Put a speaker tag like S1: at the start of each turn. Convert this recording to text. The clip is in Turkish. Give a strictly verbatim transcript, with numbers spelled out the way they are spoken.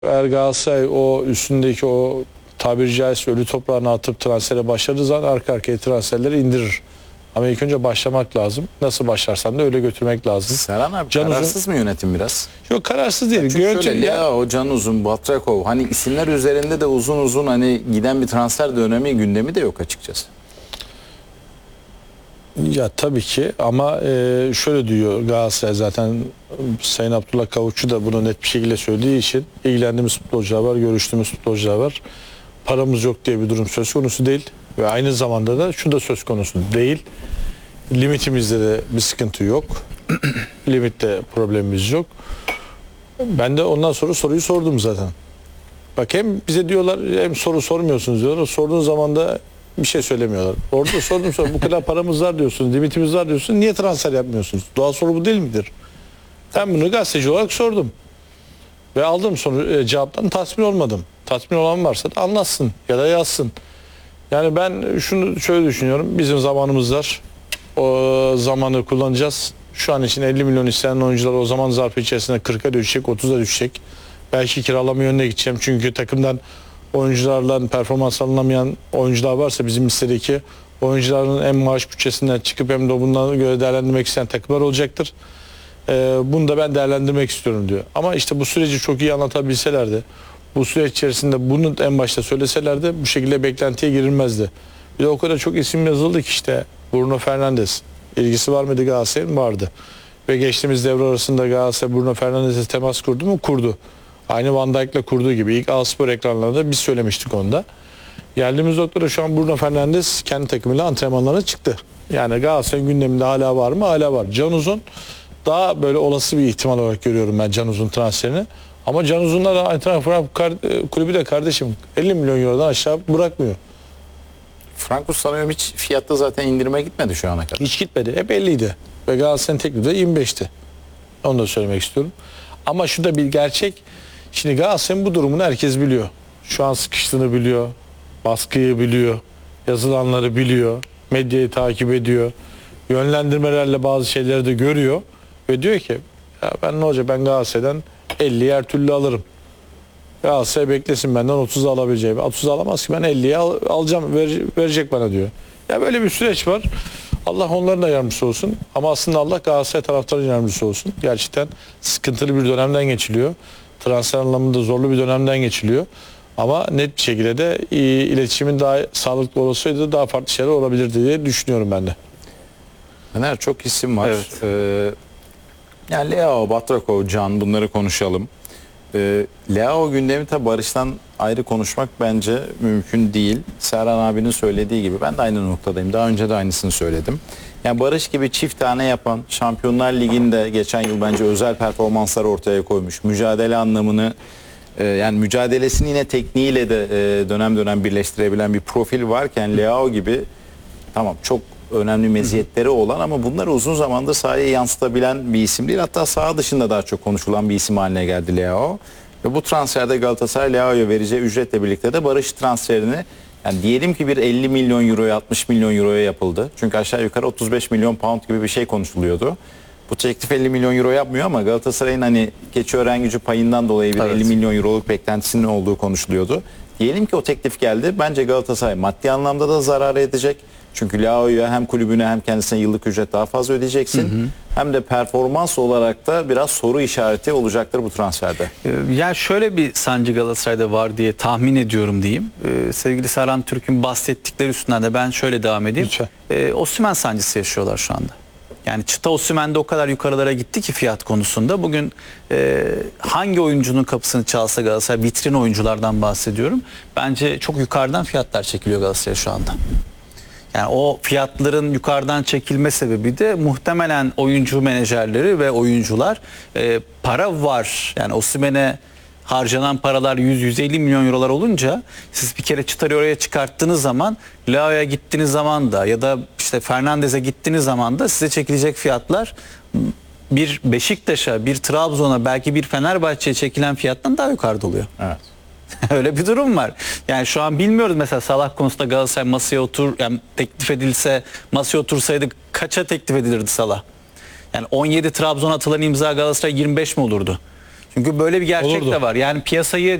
S1: Eğer Galatasaray o üstündeki o tabiri caizse ölü toprağına atıp transfere başladığı zaman arka arkaya transferleri indirir. Ama ilk önce başlamak lazım. Nasıl başlarsan da öyle götürmek lazım.
S2: Serhan abi
S1: Can
S2: kararsız
S1: Uzun,
S2: mı yönetim biraz?
S1: Yok kararsız değil.
S2: Çünkü
S1: Yönetim,
S2: şöyle
S1: ya,
S2: Lea, Can Uzun, Batrakov hani isimler üzerinde de uzun uzun hani giden bir transfer dönemi gündemi de yok açıkçası.
S1: ya tabii ki ama e, şöyle diyor Galatasaray zaten Sayın Abdullah Kavukçu da bunu net bir şekilde söylediği için ilgilendiğimiz futbolcular var, görüştüğümüz futbolcular var. Paramız yok diye bir durum söz konusu değil ve aynı zamanda da şu da söz konusu değil. Limitimizde de bir sıkıntı yok. Limitte problemimiz yok. Ben de ondan sonra soruyu sordum zaten. Bak hem bize diyorlar hem soru sormuyorsunuz diyorlar. Sorduğun zaman da bir şey söylemiyorlar. Orada sordum sonra bu kadar paramız var diyorsunuz, limitimiz var diyorsunuz. Niye transfer yapmıyorsunuz? Doğal soru bu değil midir? Ben bunu gazeteci olarak sordum. Ve aldığım soru e, cevaptan tatmin olmadım. Tatmin olan varsa da anlatsın ya da yazsın. Yani ben şunu şöyle düşünüyorum. Bizim zamanımız var. O zamanı kullanacağız. Şu an için elli milyon isteyen oyuncular o zaman zarfı içerisinde kırka düşecek, otuza düşecek. Belki kiralama yönüne gideceğim. Çünkü takımdan oyuncularla performans alınamayan oyuncular varsa bizim listedeki oyuncuların hem maaş bütçesinden çıkıp hem de bundan göre değerlendirmek isteyen takımlar olacaktır. Ee, bunu da ben değerlendirmek istiyorum diyor. Ama işte bu süreci çok iyi anlatabilselerdi, bu süreç içerisinde bunu en başta söyleselerdi bu şekilde beklentiye girilmezdi. Bir de o kadar çok isim yazıldı ki işte Bruno Fernandes ilgisi var mıydı Galatasaray'ın? Vardı. Ve geçtiğimiz devre arasında Galatasaray Bruno Fernandes'e temas kurdu mu? Kurdu. Aynı Van Dijk'la kurduğu gibi ilk A-Spor ekranlarında biz söylemiştik onda. Geldiğimiz noktada şu an Bruno Fernandes kendi takımıyla antrenmanlarına çıktı. Yani Galatasaray'ın gündeminde hala var mı? Hala var. Can Uzun daha böyle olası bir ihtimal olarak görüyorum ben Can Uzun transferini. Ama Can Uzun'la da Eintracht kulübü de kardeşim elli milyon eurodan aşağı bırakmıyor.
S2: Frankus sanıyorum hiç fiyatta zaten indirime gitmedi şu ana kadar.
S1: Hiç gitmedi. Hep elliydi. Ve Galatasaray'ın teklifi de yirmi beşti. Onu da söylemek istiyorum. Ama şu da bir gerçek. Şimdi Galatasaray'ın bu durumunu herkes biliyor. Şu an sıkıştığını biliyor. Baskıyı biliyor. Yazılanları biliyor. Medyayı takip ediyor. Yönlendirmelerle bazı şeyleri de görüyor. Ve diyor ki ya ben ne olacak, ben Galatasaray'dan elliyi her türlü alırım. Galatasaray beklesin benden otuz alabileceğim. otuz alamaz ki, ben elliyi al, alacağım ver, verecek bana diyor. Ya böyle bir süreç var. Allah onların da yardımcısı olsun. Ama aslında Allah Galatasaray taraftarının yardımcısı olsun. Gerçekten sıkıntılı bir dönemden geçiliyor. Transfer anlamında zorlu bir dönemden geçiliyor. Ama net bir şekilde de iletişimin daha sağlıklı olsaydı daha farklı şeyler olabilirdi diye düşünüyorum ben de.
S2: Fener çok isim var.
S3: Evet.
S2: Ee, yani Lea, Batrakov, Can bunları konuşalım. Ee, Leao gündemi tabi Barış'tan ayrı konuşmak bence mümkün değil. Serhan abinin söylediği gibi ben de aynı noktadayım. Daha önce de aynısını söyledim. Yani Barış gibi çift tane yapan, Şampiyonlar Ligi'nde geçen yıl bence özel performanslar ortaya koymuş. Mücadele anlamını e, yani mücadelesini yine tekniğiyle de e, dönem dönem birleştirebilen bir profil varken Leao gibi tamam çok önemli meziyetleri olan ama bunları uzun zamandır sahaya yansıtabilen bir isim değil. Hatta saha dışında daha çok konuşulan bir isim haline geldi Leao. Ve bu transferde Galatasaray Leao'ya vereceği ücretle birlikte de Barış transferini yani diyelim ki bir elli milyon euroya altmış milyon euroya yapıldı. Çünkü aşağı yukarı otuz beş milyon pound gibi bir şey konuşuluyordu. Bu teklif elli milyon euro yapmıyor ama Galatasaray'ın hani Keçiören Gücü payından dolayı bir evet. elli milyon euroluk beklentisinin olduğu konuşuluyordu. Diyelim ki o teklif geldi. Bence Galatasaray maddi anlamda da zarar edecek. Çünkü Leao'ya hem kulübüne hem kendisine yıllık ücret daha fazla ödeyeceksin. Hı hı. Hem de performans olarak da biraz soru işareti olacaktır bu transferde.
S3: Yani şöyle bir sancı Galatasaray'da var diye tahmin ediyorum diyeyim. Ee, sevgili Serhan Türk'ün bahsettikleri üstünden de ben şöyle devam edeyim. Ee, Osimhen sancısı yaşıyorlar şu anda. Yani çıta Osimhen'de o kadar yukarılara gitti ki fiyat konusunda. Bugün e, hangi oyuncunun kapısını çalsa Galatasaray, vitrin oyunculardan bahsediyorum. Bence çok yukarıdan fiyatlar çekiliyor Galatasaray şu anda. Yani o fiyatların yukarıdan çekilme sebebi de muhtemelen oyuncu menajerleri ve oyuncular e, para var. Yani Osimhen'e harcanan paralar yüz yüz elli milyon eurolar olunca siz bir kere çıtarı oraya çıkarttığınız zaman Leao'ya gittiğiniz zaman da ya da işte Fernandes'e gittiğiniz zaman da size çekilecek fiyatlar bir Beşiktaş'a, bir Trabzon'a, belki bir Fenerbahçe'ye çekilen fiyattan daha yukarıda oluyor.
S2: Evet.
S3: Öyle bir durum var. Yani şu an bilmiyoruz mesela Salah konusunda Galatasaray masaya otur, yani teklif edilse, masaya otursaydı kaça teklif edilirdi Salah? Yani on yedi Trabzon atılan imza Galatasaray yirmi beş mi olurdu? Çünkü böyle bir gerçek
S1: Olurdu.
S3: de var. Yani piyasayı